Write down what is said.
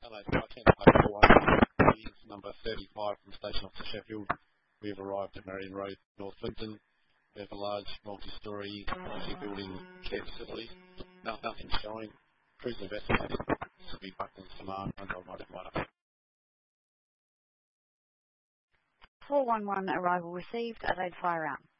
Hello, Sky 10 411, meetings number 35 from Station Officer Sheffield. We have arrived at Marion Road, North Clinton. We have a large multi-storey building care facility. Nothing showing. Crews investigating. This will be Buckland's command under automatic monitor. 411 arrival received. Adelaide fire out.